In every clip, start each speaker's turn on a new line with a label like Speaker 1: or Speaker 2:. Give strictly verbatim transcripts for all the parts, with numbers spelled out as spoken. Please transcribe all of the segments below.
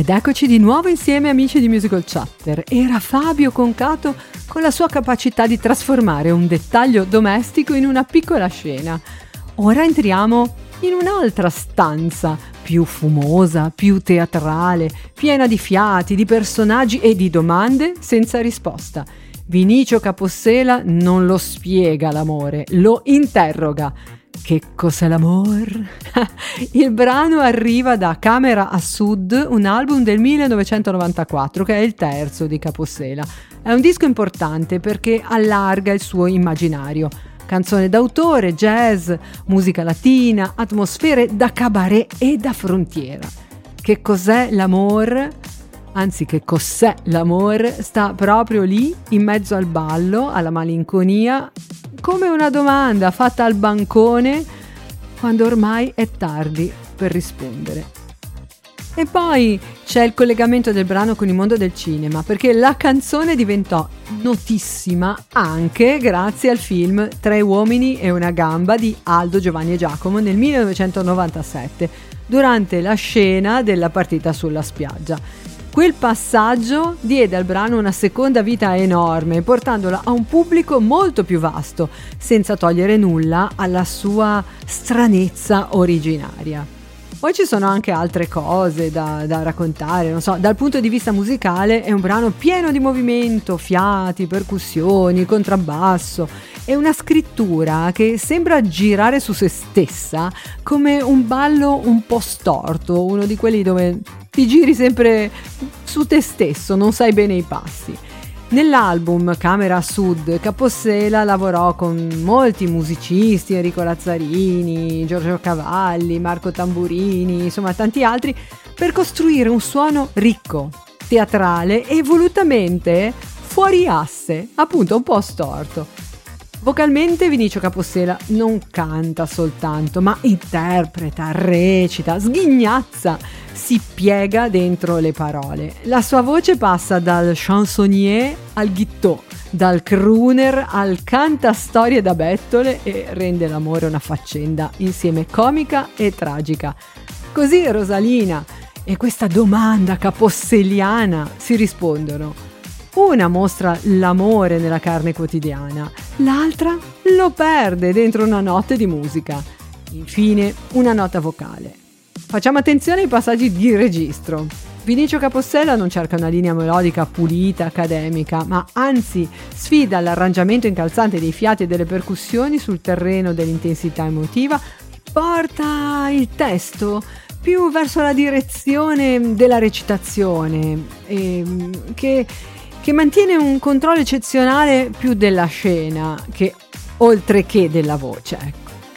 Speaker 1: Ed eccoci di nuovo insieme amici di Musical Chatter. Era Fabio Concato con la sua capacità di trasformare un dettaglio domestico in una piccola scena. Ora entriamo in un'altra stanza, più fumosa, più teatrale, piena di fiati, di personaggi e di domande senza risposta. Vinicio Capossela non lo spiega l'amore, lo interroga. Che cos'è l'amor? Il brano arriva da Camera a Sud, un album del millenovecentonovantaquattro che è il terzo di Capossela. È un disco importante perché allarga il suo immaginario. Canzone d'autore, jazz, musica latina, atmosfere da cabaret e da frontiera. Che cos'è l'amor? Anzi, che cos'è l'amor? Sta proprio lì, in mezzo al ballo, alla malinconia, come una domanda fatta al bancone quando ormai è tardi per rispondere. E poi c'è il collegamento del brano con il mondo del cinema, perché la canzone diventò notissima anche grazie al film Tre uomini e una gamba di Aldo, Giovanni e Giacomo nel millenovecentonovantasette, durante la scena della partita sulla spiaggia. Quel passaggio diede al brano una seconda vita enorme, portandola a un pubblico molto più vasto, senza togliere nulla alla sua stranezza originaria. Poi ci sono anche altre cose da, da raccontare, non so, dal punto di vista musicale è un brano pieno di movimento, fiati, percussioni, contrabbasso e una scrittura che sembra girare su se stessa come un ballo un po' storto, uno di quelli dove ti giri sempre su te stesso, non sai bene i passi. Nell'album Camera a Sud, Capossela lavorò con molti musicisti, Enrico Lazzarini, Giorgio Cavalli, Marco Tamburini, insomma tanti altri, per costruire un suono ricco, teatrale e volutamente fuori asse, appunto un po' storto. Vocalmente Vinicio Capossela non canta soltanto, ma interpreta, recita, sghignazza, si piega dentro le parole. La sua voce passa dal chansonnier al ghittò, dal crooner al cantastorie da bettole e rende l'amore una faccenda insieme comica e tragica. Così Rosalina e questa domanda caposseliana si rispondono. Una mostra l'amore nella carne quotidiana, l'altra lo perde dentro una notte di musica. Infine, una nota vocale. Facciamo attenzione ai passaggi di registro. Vinicio Capossela non cerca una linea melodica pulita, accademica, ma anzi sfida l'arrangiamento incalzante dei fiati e delle percussioni sul terreno dell'intensità emotiva, porta il testo più verso la direzione della recitazione, e, che... che mantiene un controllo eccezionale più della scena che oltre che della voce, ecco.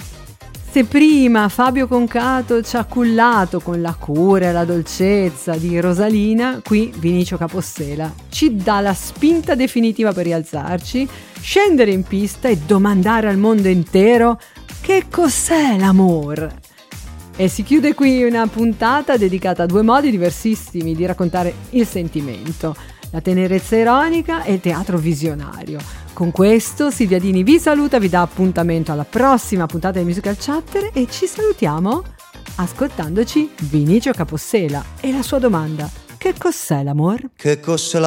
Speaker 1: Se prima Fabio Concato ci ha cullato con la cura e la dolcezza di Rosalina, qui Vinicio Capossela ci dà la spinta definitiva per rialzarci, scendere in pista e domandare al mondo intero che cos'è l'amor. E si chiude qui una puntata dedicata a due modi diversissimi di raccontare il sentimento: la tenerezza ironica e il teatro visionario. Con questo Silvia Dini vi saluta, vi dà appuntamento alla prossima puntata di Musical Chatter e ci salutiamo ascoltandoci Vinicio Capossela e la sua domanda: che cos'è l'amor?
Speaker 2: Che cos'è